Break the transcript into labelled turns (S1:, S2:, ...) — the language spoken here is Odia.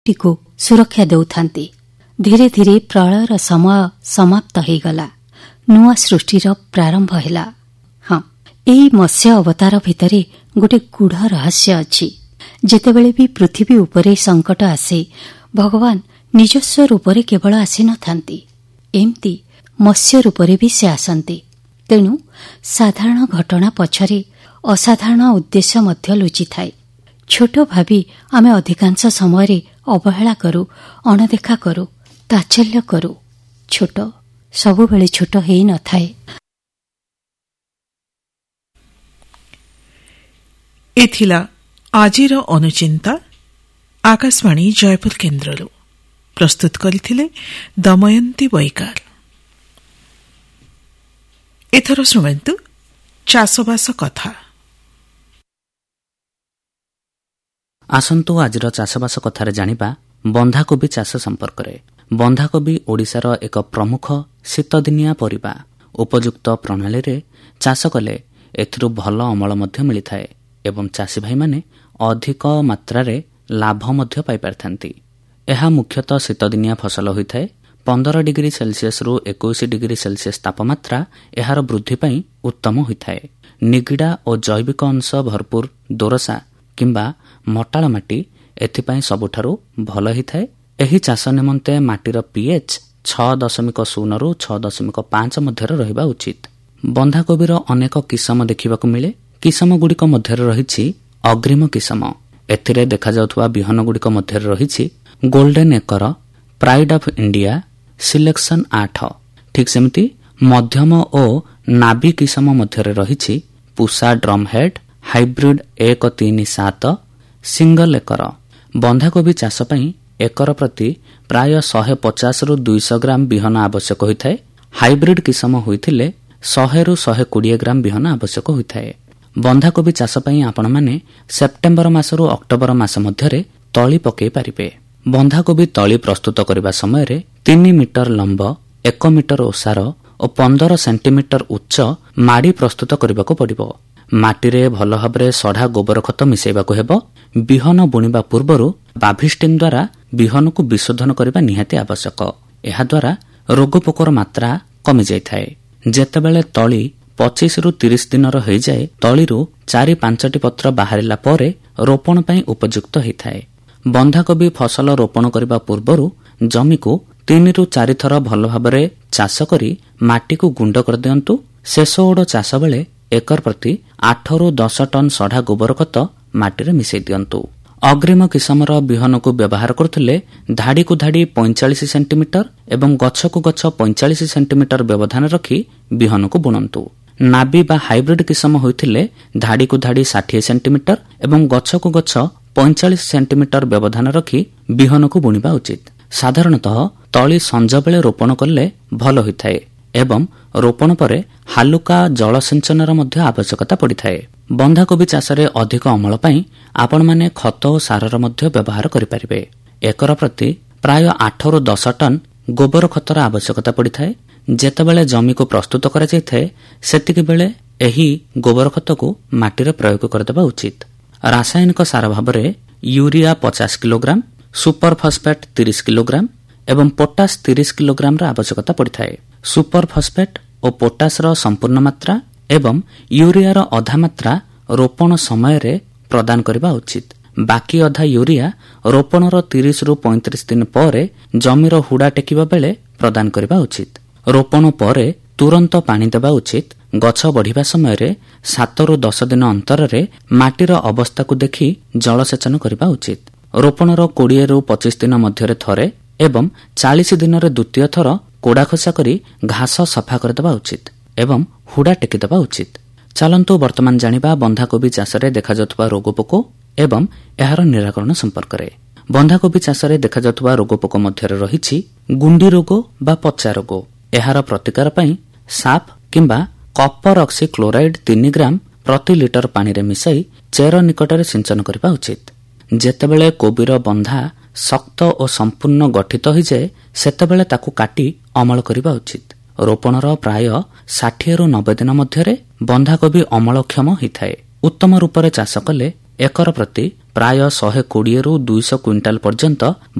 S1: ଟିକୁ ସୁରକ୍ଷା ଦେଉଥାନ୍ତି। ଧୀରେ ଧୀରେ ପ୍ରଳୟର ସମୟ ସମାପ୍ତ ହୋଇଗଲା। ନୂଆ ସୃଷ୍ଟିର ପ୍ରାରମ୍ଭ ହେଲା। ହଁ, ଏହି ମତ୍ସ୍ୟ ଅବତାର ଭିତରେ ଗୋଟିଏ ଗୂଢ଼ ରହସ୍ୟ ଅଛି। ଯେତେବେଳେ ବି ପୃଥିବୀ ଉପରେ ସଙ୍କଟ ଆସେ, ଭଗବାନ ନିଜସ୍ୱ ରୂପରେ କେବଳ ଆସିନଥାନ୍ତି, ଏମିତି ମତ୍ସ୍ୟ ରୂପରେ ବି ସେ ଆସନ୍ତି। ତେଣୁ ସାଧାରଣ ଘଟଣା ପଛରେ ଅସାଧାରଣ ଉଦ୍ଦେଶ୍ୟ ମଧ୍ୟ ଲୁଚିଥାଏ। ଛୋଟ ଭାବି ଆମେ ଅଧିକାଂଶ ସମୟରେ ଅବହେଳା କରୁ, ଅଣଦେଖା କରୁ, ତାଚ୍ଛଲ୍ୟ କରୁ। ଛୋଟ ସବୁବେଳେ ଛୋଟ ହୋଇନଥାଏ।
S2: ଏଥିଲା ଆଜିର ଅନୁଚିନ୍ତା। ଆକାଶବାଣୀ ଜୟପୁର କେନ୍ଦ୍ରରୁ ପ୍ରସ୍ତୁତ କରିଥିଲେ ଦମୟନ୍ତୀ ବୈକାର। ଏଥର ଶୁଣନ୍ତୁ ଚାଷବାସ କଥା।
S3: ଆସନ୍ତୁ ଆଜିର ଚାଷବାସ କଥାରେ ଜାଣିବା ବନ୍ଧାକୋବି ଚାଷ ସମ୍ପର୍କରେ। ବନ୍ଧାକୋବି ଓଡ଼ିଶାର ଏକ ପ୍ରମୁଖ ଶୀତଦିନିଆ ପରିବା। ଉପଯୁକ୍ତ ପ୍ରଣାଳୀରେ ଚାଷ କଲେ ଏଥିରୁ ଭଲ ଅମଳ ମଧ୍ୟ ମିଳିଥାଏ ଏବଂ ଚାଷୀଭାଇମାନେ ଅଧିକ ମାତ୍ରାରେ ଲାଭ ମଧ୍ୟ ପାଇପାରିଥାନ୍ତି। ଏହା ମୁଖ୍ୟତଃ ଶୀତଦିନିଆ ଫସଲ ହୋଇଥାଏ। 15 ଡିଗ୍ରୀ ସେଲସିୟସରୁ 21 ଡିଗ୍ରୀ ସେଲସିୟସ ତାପମାତ୍ରା ଏହାର ବୃଦ୍ଧି ପାଇଁ ଉତ୍ତମ ହୋଇଥାଏ। ନିଗିଡ଼ା ଓ ଜୈବିକ ଅଂଶ ଭରପୁର ଦୋରସା କିମ୍ବା ମଟାଳ ମାଟି ଏଥିପାଇଁ ସବୁଠାରୁ ଭଲ ହୋଇଥାଏ। ଏହି ଚାଷ ନିମନ୍ତେ ମାଟିର pH 6.0ରୁ 6.5 ମଧ୍ୟରେ ରହିବା ଉଚିତ। ବନ୍ଧାକୋବିର ଅନେକ କିସମ ଦେଖିବାକୁ ମିଳେ। କିସମଗୁଡ଼ିକ ମଧ୍ୟରେ ରହିଛି ଅଗ୍ରିମ କିସମ। ଏଥିରେ ଦେଖାଯାଉଥିବା ବିହନଗୁଡ଼ିକ ମଧ୍ୟରେ ରହିଛି golden acre, pride of India, selection 8। ଠିକ୍ ସେମିତି ମଧ୍ୟମ ଓ ନାବି କିସମ ମଧ୍ୟରେ ରହିଛି Pusa drum head, hybrid 137, single acre. ବନ୍ଧାକୋବି ଚାଷ ପାଇଁ ଏକର ପ୍ରତି ପ୍ରାୟ 150ରୁ 200 ଗ୍ରାମ ବିହନ ଆବଶ୍ୟକ ହୋଇଥାଏ। ହାଇବ୍ରିଡ୍ କିସମ ହୋଇଥିଲେ 100ରୁ 120 ଗ୍ରାମ ବିହନ ଆବଶ୍ୟକ ହୋଇଥାଏ। ବନ୍ଧାକୋବି ଚାଷ ପାଇଁ ଆପଣମାନେ ସେପ୍ଟେମ୍ବର ମାସରୁ ଅକ୍ଟୋବର ମାସ ମଧ୍ୟରେ ତଳି ପକାଇ ପାରିବେ। ବନ୍ଧାକୋବି ତଳି ପ୍ରସ୍ତୁତ କରିବା ସମୟରେ 3 ମିଟର ଲମ୍ବ, 1 ମିଟର ଓସାର ଓ 15 ସେଣ୍ଟିମିଟର ଉଚ୍ଚ ମାଡ଼ି ପ୍ରସ୍ତୁତ କରିବାକୁ ପଡ଼ିବ। ମାଟିରେ ଭଲ ଭାବରେ ସଢ଼ା ଗୋବର ଖତ ମିଶାଇବାକୁ ହେବ। ବିହନ ବୁଣିବା ପୂର୍ବରୁ ବାଭିଷ୍ଟିନ୍ ଦ୍ୱାରା ବିହନକୁ ବିଶୋଧନ କରିବା ନିହାତି ଆବଶ୍ୟକ। ଏହାଦ୍ୱାରା ରୋଗପୋକର ମାତ୍ରା କମିଯାଇଥାଏ। ଯେତେବେଳେ ତଳି 25ରୁ 30 ଦିନର ହୋଇଯାଏ, ତଳିରୁ 4-5ଟି ପତ୍ର ବାହାରିଲା ପରେ ରୋପଣ ପାଇଁ ଉପଯୁକ୍ତ ହୋଇଥାଏ। ବନ୍ଧାକୋବି ଫସଲ ରୋପଣ କରିବା ପୂର୍ବରୁ ଜମିକୁ 3ରୁ 4 ଥର ଭଲ ଭାବରେ ଚାଷ କରି ମାଟିକୁ ଗୁଣ୍ଡ କରିଦିଅନ୍ତୁ। ଶେଷ ଓଡ଼ ଚାଷ ବେଳେ ଏକର ପ୍ରତି 8ରୁ 10 ଟନ୍ ସଢ଼ା ଗୋବର ଖତ ମାଟିରେ ମିଶାଇ ଦିଅନ୍ତୁ। ଅଗ୍ରିମ କିସମର ବିହନକୁ ବ୍ୟବହାର କରୁଥିଲେ ଧାଡ଼ିକୁ ଧାଡ଼ି 45 ସେଣ୍ଟିମିଟର ଏବଂ ଗଛକୁ ଗଛ 45 ସେଣ୍ଟିମିଟର ବ୍ୟବଧାନ ରଖି ବିହନକୁ ବୁଣନ୍ତୁ। ନାବି ବା ହାଇବ୍ରିଡ୍ କିସମ ହୋଇଥିଲେ ଧାଡ଼ିକୁ ଧାଡ଼ି 60 ସେଣ୍ଟିମିଟର ଏବଂ ଗଛକୁ ଗଛ 45 ସେଣ୍ଟିମିଟର ବ୍ୟବଧାନ ରଖି ବିହନକୁ ବୁଣିବା ଉଚିତ। ସାଧାରଣତଃ ତଳି ସଞ୍ଜ ବେଳେ ରୋପଣ କଲେ ଭଲ ହୋଇଥାଏ ଏବଂ ରୋପଣ ପରେ ହାଲୁକା ଜଳସେଚନର ମଧ୍ୟ ଆବଶ୍ୟକତା ପଡ଼ିଥାଏ। ବନ୍ଧାକୋବି ଚାଷରେ ଅଧିକ ଅମଳ ପାଇଁ ଆପଣମାନେ ଖତ ଓ ସାରର ମଧ୍ୟ ବ୍ୟବହାର କରିପାରିବେ। ଏକର ପ୍ରତି ପ୍ରାୟ 8ରୁ 10 ଟନ୍ ଗୋବର ଖତର ଆବଶ୍ୟକତା ପଡ଼ିଥାଏ। ଯେତେବେଳେ ଜମିକୁ ପ୍ରସ୍ତୁତ କରାଯାଇଥାଏ, ସେତିକିବେଳେ ଏହି ଗୋବର ଖତକୁ ମାଟିରେ ପ୍ରୟୋଗ କରିଦେବା ଉଚିତ। ରାସାୟନିକ ସାର ଭାବରେ urea 50 kilogram, super phosphate 30 kilogram ଏବଂ ପୋଟାସ୍ 30 କିଲୋଗ୍ରାମର ଆବଶ୍ୟକତା ପଡ଼ିଥାଏ। ସୁପର ଫସ୍ଫେଟ୍ ଓ ପୋଟାସ୍ର ସମ୍ପୂର୍ଣ୍ଣ ମାତ୍ରା ଏବଂ ୟୁରିଆର ଅଧା ମାତ୍ରା ରୋପଣ ସମୟରେ ପ୍ରଦାନ କରିବା ଉଚିତ। ବାକି ଅଧା ୟୁରିଆ ରୋପଣର 30ରୁ 35 ଦିନ ପରେ ଜମିର ହୁଡ଼ା ଟେକିବା ବେଳେ ପ୍ରଦାନ କରିବା ଉଚିତ। ରୋପଣ ପରେ ତୁରନ୍ତ ପାଣି ଦେବା ଉଚିତ। ଗଛ ବଢ଼ିବା ସମୟରେ 7ରୁ 10 ଦିନ ଅନ୍ତରରେ ମାଟିର ଅବସ୍ଥାକୁ ଦେଖି ଜଳସେଚନ କରିବା ଉଚିତ। ରୋପଣର 20ରୁ 25 ଦିନ ମଧ୍ୟରେ ଥରେ ଏବଂ 40 ଦିନରେ ଦ୍ୱିତୀୟ ଥର କୋଡ଼ା ଖୋସା କରି ଘାସ ସଫା କରିଦେବା ଉଚିତ ଏବଂ ହୁଡ଼ା ଟେକିଦେବା ଉଚିତ। ଚାଲନ୍ତୁ ବର୍ତ୍ତମାନ ଜାଣିବା ବନ୍ଧାକୋବି ଚାଷରେ ଦେଖାଯାଉଥିବା ରୋଗପୋକ ଏବଂ ଏହାର ନିରାକରଣ ସମ୍ପର୍କରେ। ବନ୍ଧାକୋବି ଚାଷରେ ଦେଖାଯାଉଥିବା ରୋଗପୋକ ମଧ୍ୟରେ ରହିଛି ଗୁଣ୍ଡି ରୋଗ ବା ପଚା ରୋଗ। ଏହାର ପ୍ରତିକାର ପାଇଁ ସାପ୍ କିମ୍ବା କପର ଅକ୍ସି କ୍ଲୋରାଇଡ୍ 3 ଗ୍ରାମ ପ୍ରତି ଲିଟର ପାଣିରେ ମିଶାଇ ଚେର ନିକଟରେ ସିଞ୍ଚନ କରିବା ଉଚିତ। ଯେତେବେଳେ କୋବିର ବନ୍ଧା ଶକ୍ତ ଓ ସମ୍ପୂର୍ଣ୍ଣ ଗଠିତ ହୋଇଯାଏ, ସେତେବେଳେ ତାକୁ କାଟି ଅମଳ କରିବା ଉଚିତ। ରୋପଣର ପ୍ରାୟ 60ରୁ 90 ଦିନ ମଧ୍ୟରେ ବନ୍ଧାକୋବି ଅମଳକ୍ଷମ ହୋଇଥାଏ। ଉତ୍ତମ ରୂପରେ ଚାଷ କଲେ ଏକର ପ୍ରତି ପ୍ରାୟ 120ରୁ 200 କ୍ୱିଣ୍ଟାଲ ପର୍ଯ୍ୟନ୍ତ